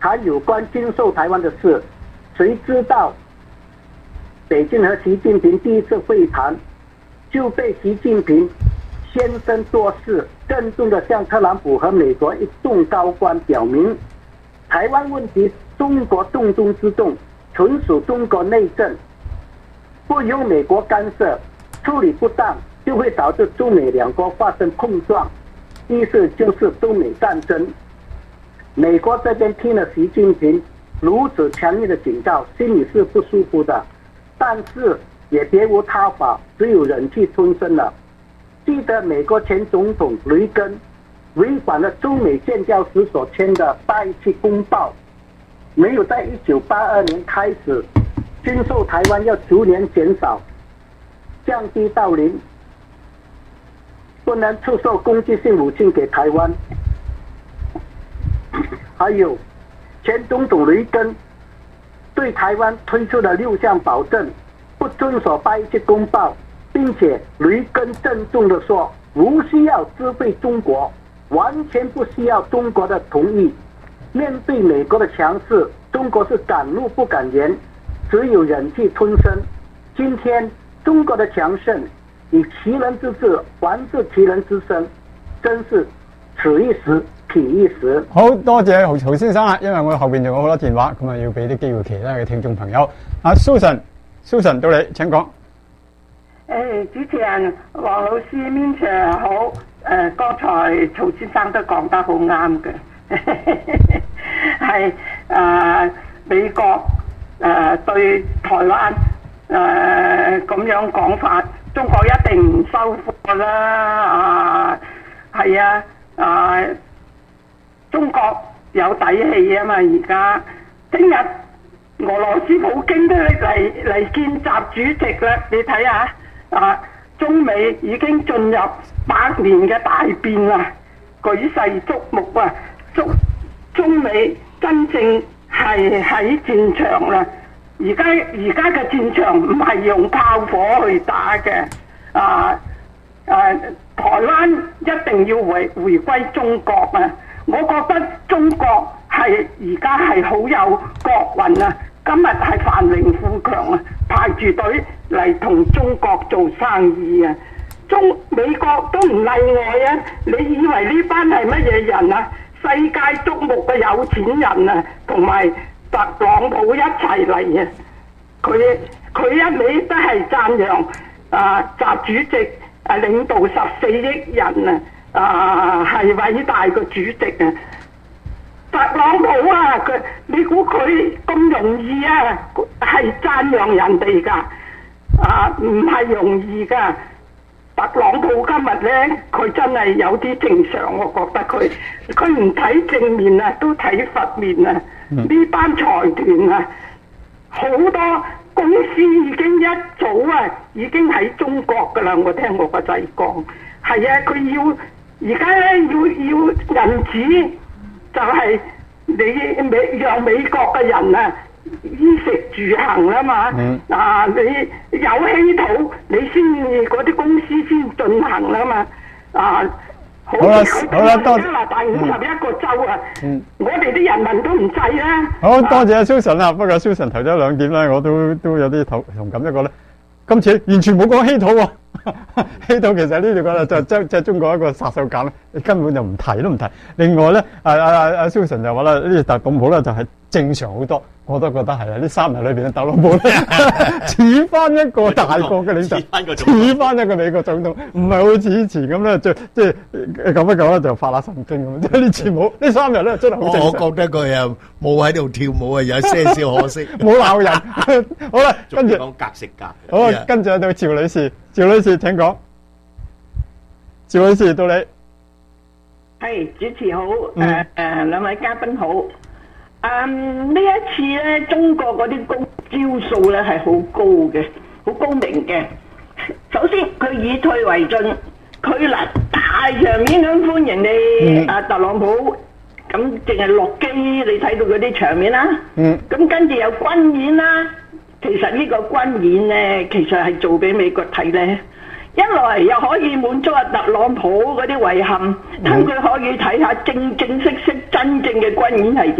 谈有关禁售台湾的事。谁知道北京和习近平第一次会谈，就被习近平先声夺势，郑重地向特朗普和美国一众高官表明，台湾问题中国重中之重，纯属中国内政，不由美国干涉，处理不当就会导致中美两国发生碰撞，意思就是中美战争。美国这边听了习近平如此强烈的警告，心里是不舒服的，但是也别无他法，只有忍气吞声了。记得美国前总统雷根违反了中美建交时所签的817公报，没有在1982年开始军售台湾，要逐年减少，降低到0，不能出售攻击性武器给台湾。还有前总统雷根对台湾推出的6项保证，不遵守817公报，并且雷根郑重地说，无需要支配中国，完全不需要中国的同意。面对美国的强势，中国是敢怒不敢言，只有忍气吞声。今天中国的强盛以其人之智还治其人之身，真是此一時彼一時。 好多謝曹先生啊，因為我後邊仲有好多電話，咁啊要俾啲機會其他嘅聽眾朋友。阿 Susan 到你請講。 主持人黃老師 Min 好，剛才曹先生都講得好啱嘅，係美國對台灣咁樣講法，中國一定唔收貨啦，係中國有底氣啊嘛，而家聽日俄羅斯普京都嚟見習主席啦，你睇下。中美已經進入100年嘅大變啦，舉世矚目啊！中美真正係喺戰場啦，而家嘅戰場唔係用炮火去打嘅，台灣一定要回歸中國啊！我覺得中國係而家係好有國運啊！今日係繁榮富強啊，排住隊嚟同中國做生意啊！美國都唔例外啊！你以為呢班係乜嘢人啊？世界矚目嘅有錢人啊，同埋特朗普一齊嚟啊！佢一味都係讚揚習主席領導14億人係偉大嘅主席啊！特朗普啊，你估佢咁容易啊？係讚揚人哋㗎，唔係容易㗎。特朗普今日呢，佢真係有啲正常，我覺得佢唔睇正面啊，都睇負面啊。呢班財團啊，好多公司已經一早已經喺中國㗎啦。我聽我個仔講，係啊，佢要而家呢要銀紙。就係你讓美國嘅人衣食住行啦嘛，你有稀土，你先嗰啲公司先進行啦嘛，好啦， 多謝加拿大51個州我哋啲人民都唔制啦。 好多謝 Susan 啦，不過 Susan 提咗2點咧，我都有啲同感。一個咧，今次完全冇講稀土喎。稀土其實呢條講就即係中國一個殺手鐧咧，你根本就唔提都唔提。另外咧，Susan 就話啦，呢特朗普咧就係正常好多，我都覺得係啊！呢3日裏邊嘅特朗普咧似翻一個大國嘅領袖，似翻一個美國總統，唔係好似以前咁咧，即係咁一講咧就發下神經咁。即係呢次冇呢3日咧真係好正常。 我覺得佢又冇喺度跳舞啊，有些少可惜。 冇鬧人。好啦，跟住講格食格。 好，跟住到趙女士。趙女士請講。趙女士到你。 係主持好，兩位嘉賓好。呢一次咧，中國嗰啲招數咧係好高嘅，好高明嘅。首先佢以退為進，佢嗱大場面咁歡迎你特朗普，咁淨係落機，你睇到嗰啲場面啦。咁跟住有軍演啦，其實呢個軍演咧，其實係做俾美國睇咧。一來又可以滿足特朗普嗰啲遺憾，等佢可以睇下正式真正嘅軍演係點。